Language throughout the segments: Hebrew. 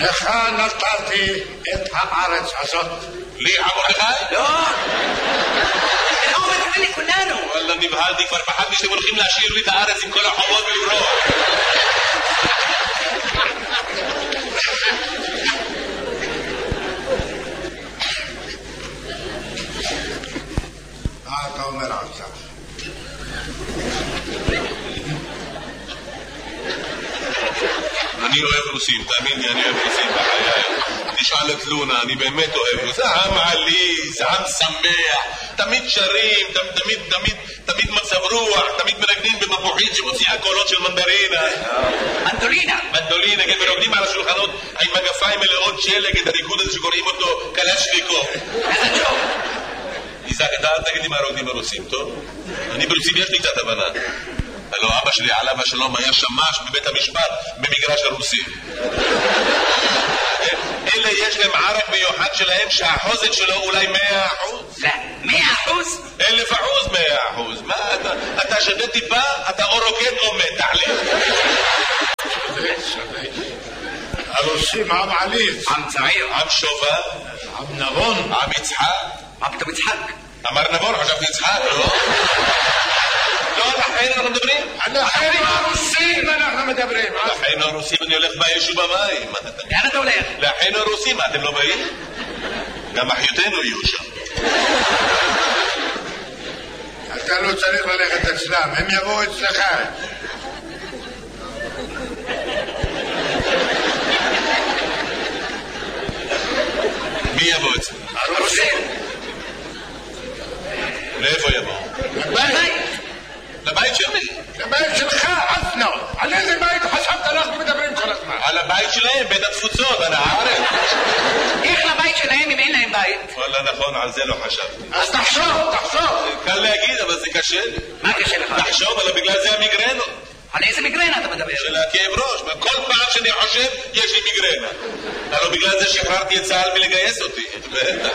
לך נתתי את הארץ הזאת. לי מרדכי? לא. הוא מתכוון לכולנו. וואלה, נבהלתי, כבר פחדתי שאתם הולכים להשאיר לי את הארץ עם כל החובות ולברוח. מה אתה אומר עכשיו? אני אוהב רוסים, תאמין לי, אני אוהב רוסים בחיי. תשאל את לונה, אני באמת אוהב רוסים. עם עליז, עם שמח, תמיד שרים, תמיד מצב רוח, תמיד מנגנים במפוחית שמוציאה קולות של מנדרינה. מנדולינה, כן, ורוקדים על השולחנות עם מגפיים מלאות שלג, את הריקוד הזה שקוראים אותו קלצ'ניקוב. איזה ג'וב. איזק, אתה אל תגיד לי מה רוקדים הרוסים, טוב? אני ברוסים יש לי קצת הבנה. הלוא אבא שלי עליו השלום היה שמש בבית המשפט במגרש הרוסים. אלה יש להם ערק מיוחד שלהם שהחוזק שלו אולי 100%. לא, 100%? 1000%, 100%. מה אתה שווה טיפה, אתה או רוקד או מת, תחליט. הרוסים עם עליז, עם צעיר, עם שובה, עם נבון, עם יצחק. מה פתאום יצחק? אמר נבון, חשבתי יצחק, לא? לא, לכן אנחנו מדברים? לכן הרוסים אנחנו מדברים. לכן הרוסים אני הולך באש ובמים. לאן אתה הולך? לכן הרוסים, אתם לא באים? גם אחיותינו יהיו שם. אתה לא צריך ללכת אצלם, הם יבואו אצלך. מי יבוא אצלם? הרוסים. לאיפה יבוא? לבית. לבית שלי. לבית שלך, אסנו. על איזה בית חשבת אנחנו מדברים כל הזמן? על הבית שלהם, בית התפוצות, על הארץ. איך לבית שלהם אם אין להם בית? וואלה, נכון, על זה לא חשבתי. אז תחשוב. קל להגיד, אבל זה קשה לי. מה קשה לך? תחשוב, אבל בגלל זה המיגרנו. על איזה מיגרנה אתה מדבר? של הכאב ראש. כל פעם שאני חושב, יש לי מיגרנה. הלוא בגלל זה שחררתי את צה"ל מלגייס אותי. בטח.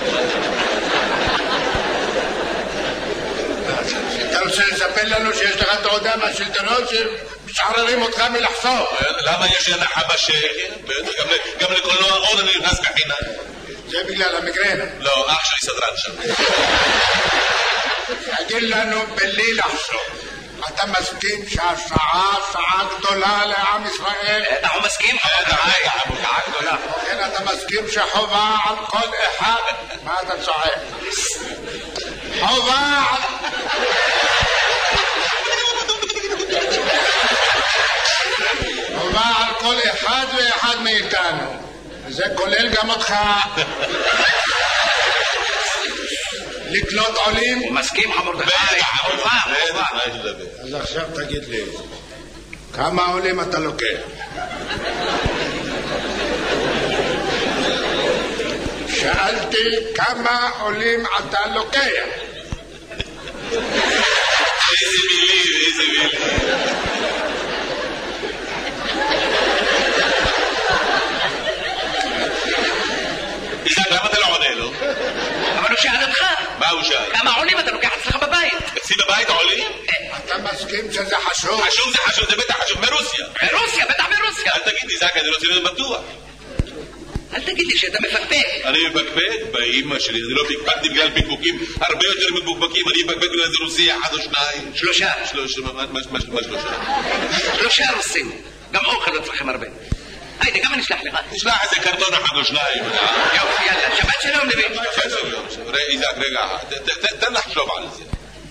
אתה רוצה לספר לנו שיש לך תעודה מהשלטונות שמשחררים אותך מלחשוב? למה יש לי הנחה בשקל? גם לקולנוע עוד אני נכנס בחינם. זה בגלל המיגרנה. לא, אח שלי סדרן שם. תגיד לנו בלי לחשוב, אתה מסכים שהשעה שעה גדולה לעם ישראל? אנחנו מסכים? שעה גדולה. כן, אתה מסכים שחובה על כל אחד? מה אתה צועק? חובה על... חובה על כל אחד ואחד מאיתנו. וזה כולל גם אותך. לקלוט עולים. הוא מסכים מרדכי. חובה. אז עכשיו תגיד לי, כמה עולים אתה לוקח? שאלתי כמה עולים אתה לוקח. איזה מילים. איזק, למה אתה לא עונה לו? אבל הוא שאל אותך. מה הוא שאל? כמה עולים אתה לוקח אצלך בבית? אצלי בבית עולים? אתה מסכים שזה חשוב? חשוב, זה בטח חשוב, מרוסיה. בטח ברוסיה. אל תגיד לי, זק, אני רוצה להיות בטוח. אל תגיד לי שאתה מפקפק. אני מפקפק באמא שלי, אני לא פקפקתי בגלל פקפוקים הרבה יותר מפוקפקים, אני מפקפק בגלל איזה רוסי אחד או שניים. שלושה. מה שלושה? 3 רוסים. גם אוכל אצלכם הרבה. היידה, גם אני אשלח לך. תשלח איזה קרטון אחד או שניים. יופי, יאללה, שבת שלום לוי. איזק, רגע, תן לחשוב על זה.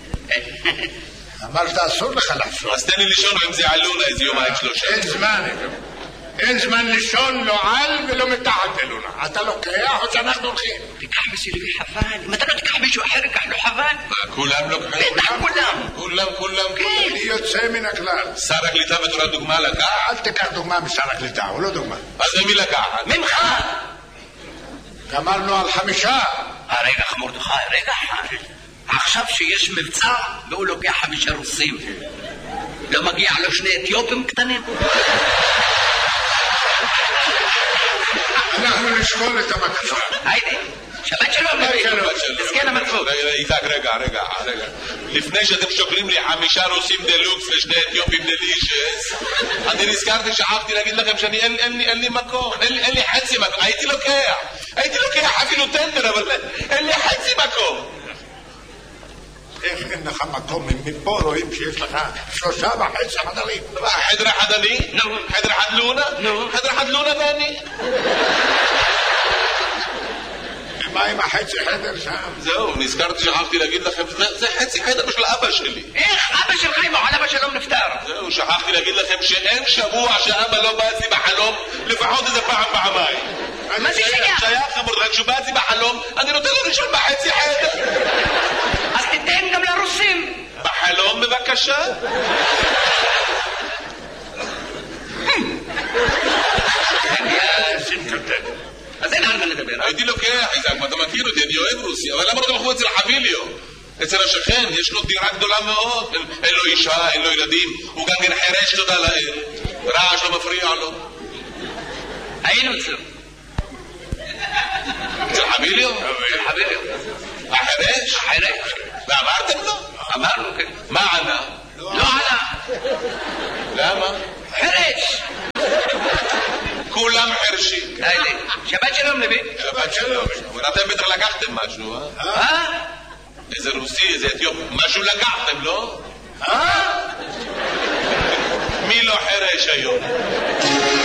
אמרת אסור לך לחשוב. אז תן לי לישון עם זה עלונה איזה יומיים 3. אין זמן לישון, לא על ולא מתחת אלונה. אתה לוקח או שאנחנו הולכים? תיקח מסילבי חבל. אם אתה לא תיקח מישהו אחר, תיקח לו חבל. כולם לוקחים? בטח כולם. אני יוצא מן הכלל. שר הקליטה בתור הדוגמה לקח? אל תיקח דוגמה משר הקליטה, הוא לא דוגמה. אז ממי לקחת? ממך. גמרנו על 5. רגע, מרדכי, רגע אחד. עכשיו שיש מבצע והוא לוקח 5 רוסים. לא מגיע לו 2 אתיופים קטנים? אנחנו נשקול את הבקשה. היידה. שבת שלום נביא. תזכנה מצפות. איתק, רגע. לפני שאתם שוקלים לי 5 רוסים דלוקס ל2 אתיופים דלישס, אני נזכרתי, שכחתי להגיד לכם שאני אין לי מקום, אין לי חצי מקום. הייתי לוקח אפילו טנדר, אבל אין לי חצי מקום. איך אין לך מקום? מפה רואים שיש לך 3.5 חדרים. חדר אחד אני? חדר אחד לונה? חדר אחד לונה ואני? מה עם החצי חדר שם? זהו, נזכרתי, שכחתי להגיד לכם, זה חצי חדר של אבא שלי. איך אבא שלך עם אבא שלום נפטר? זהו, שכחתי להגיד לכם שאין שבוע שאבא לא בא אצלי בחלום, לפחות איזה פעמיים. מה זה שייך? מרדכי, כשהוא בא אצלי בחלום, אני נותן לו לישון בחצי חדר. אז תיתן גם לרוסים. בחלום בבקשה. אז אין על מה לדבר. הייתי לוקח, איזק, אתה מכיר אותי, אני אוהב רוסיה, אבל למה לא תלכו אצל חביליו? אצל השכן, יש לו דירה גדולה מאוד, אין לו אישה, אין לו ילדים, הוא גם כן חרש, תודה לאל, רעש לא מפריע לו. היינו אצלו. אצל חביליו? אצל חביליו. החרש? החרש. ואמרתם לו? אמרנו, כן. מה ענה? לא ענה. למה? חרש. כולם חרשים. שבת שלום נביא. שבת שלום. אבל אתם בטח לקחתם משהו, אה? איזה רוסי, איזה אתיופי, משהו לקחתם, לא? מי לא חרש היום?